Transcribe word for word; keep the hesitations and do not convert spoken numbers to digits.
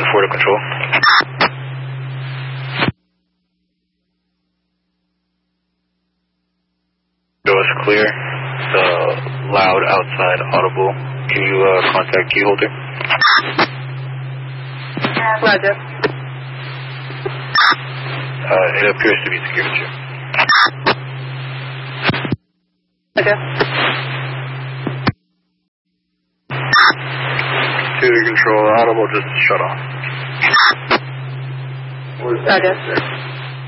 four to control. Door is clear. The loud outside audible. Can you uh, contact key holder? Roger. Uh, it appears to be security. Okay. Two to control, audible just shut off. Roger.